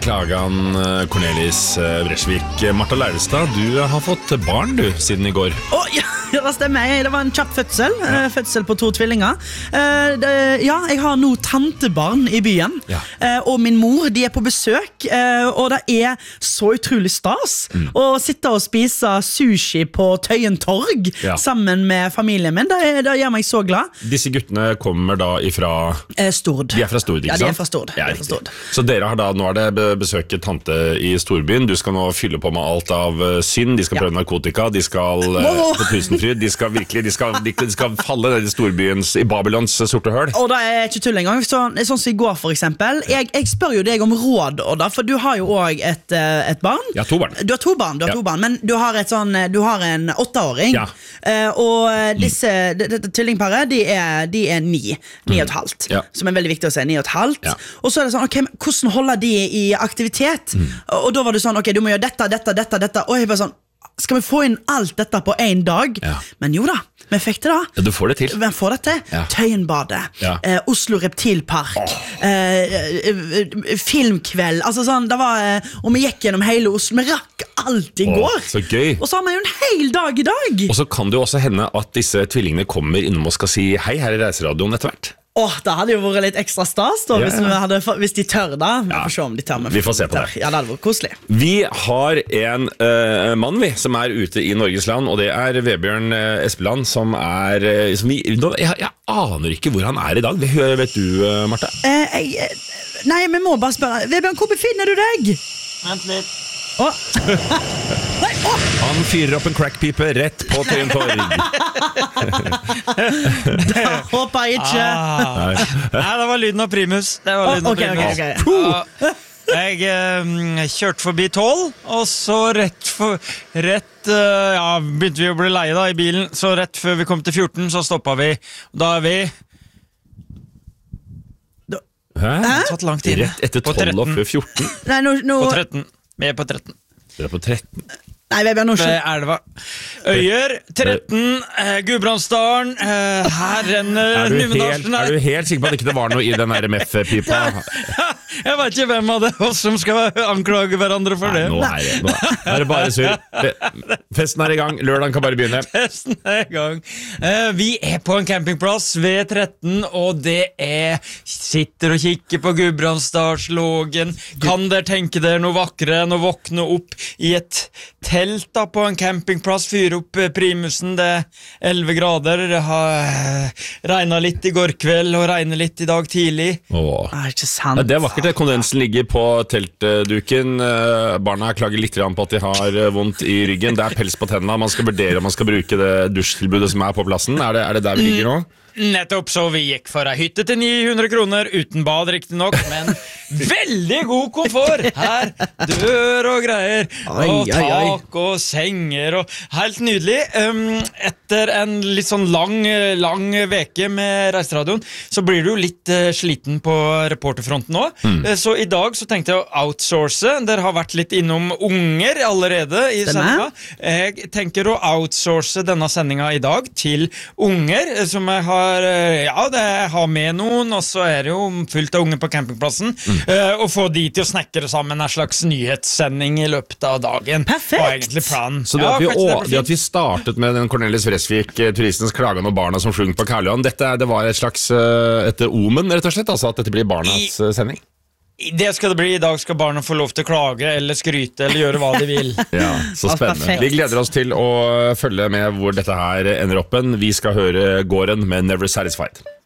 Klagan Cornelis Vreeswijk. Martha Leivestad, du har fått barn du, siden I går. Ja, det stemmer. Det var en kjapp fødsel. Fødsel på 2 tvillinger. Ja, jeg har nå tantebarn I byen. Og min mor, de på besøk. Og det så utrolig stas å sitte og spise sushi på Tøyen Torg sammen med familien min. Det gjør meg så glad. Disse guttene kommer da ifra Stord. De fra Stord, ikke sant? Ja, de fra Stord. Ja, så dere har da, nå det besøke tante I storbyen. Du skal nå fylle på med alt av synd. De skal prøve narkotika. De skal på tusenfryd. De skal virkelig, de skal falle ned I storbyens, I Babylons sorte høl. Og det ikke tull engang. Sånn som I går for eksempel. Jeg spør jo deg om råd, Odda, for du har jo også et barn. Ja, 2 barn. Du har 2 barn, men du har en 8-åring. Og disse tvillingparet, de 9,5. Som veldig viktig å si, 9,5. Og så det sånn, ok, hvordan holder de I aktivitet? Og da var det sånn, ok, du må gjøre dette. Og jeg var sånn, skal vi få inn alt dette på en dag? Men jo da, vi fikk det da. Ja, du får det til. Vi får det til. Tøyenbadet, Oslo Reptilpark, filmkveld, altså sånn, det var, og vi gikk gjennom hele Oslo, vi rakk alt I går. Så gøy. Og så har vi jo en hel dag I dag. Og så kan det jo også hende at disse tvillingene kommer innom og skal si hei her I Reiseradioen etter hvert. Det hadde jo vært litt ekstra stas da, hvis de tør da. Vi får se om de tør. Vi får se på det. Ja, det hadde vært koselig. Vi har en mann som ute I Norges land, og det Vebjørn Espeland, som jeg aner ikke hvor han I dag. Vet du, Martha? Nei, vi må bare spørre. Vebjørn, hvor befinner du deg? Vent litt. Han fyrer opp en crackpipe rett på Tøyen Torg. Det håper jeg ikke. Nei, det var lyden av primus. Jeg kjørte forbi 12, og så begynte vi å bli leie da I bilen, så rett før vi kom til 14 så stoppet vi. Da vi tatt lang tid. Rett etter 12 og før 14? Nei, på 13. Vi på 13. Dere på 13? Nei, Vebjørn, nå Elva. Øyer, 13, Gudbrandsdalen, her renner Numedalsen her. Er du helt sikker på at ikke det var noe I den RMF-pipa? Jeg vet ikke hvem av det oss som skal anklage hverandre for det. Nå det bare sur. Festen I gang, lørdagen kan bare begynne. Festen I gang. Vi på en campingplass ved 13, og det sitter og kikker på Gudbrandsdalslågen. Kan dere tenke dere noe vakrere enn å våkne opp I et telt da på en campingplass, fyre opp primusen, det 11 grader, det har regnet litt I går kveld, og regnet litt I dag tidlig. Ikke sant. Det vakkert, kondensen ligger på teltduken, barna klager litt på at de har vondt I ryggen, det pels på tennene, man skal vurdere om man skal bruke det dusjtilbudet som på plassen, det der vi ligger nå? Nettopp, så vi gikk for en hytte til 900 kroner, uten bad riktig nok, men veldig god komfort. Her, dør og greier, og tak og senger, og helt nydelig. Etter en litt sånn lang veke med Reiseradioen, så blir du litt sliten på reporterfronten nå. Så I dag så tenkte jeg å outsource. Dere har vært litt innom unger allerede I sendinga. Jeg tenker å outsource denne sendinga I dag til unger, som jeg har med noen, og så det jo fullt av unge på campingplassen, og få de til å snakke sammen en slags nyhetssending I løpet av dagen. Perfekt! Var egentlig planen. Så det at vi startet med den Cornelis Vreeswijk, turistens klagen og barna som slung på Karljohan, det var et slags et omen, rett og slett, altså at dette blir barnas sending? Det skal det bli. I dag skal barna få lov til å klage eller skryte eller gjøre hva de vil. Ja, så spennende. Vi gleder oss til å følge med hvor dette her ender opp. Vi skal høre Gården med Never Satisfied.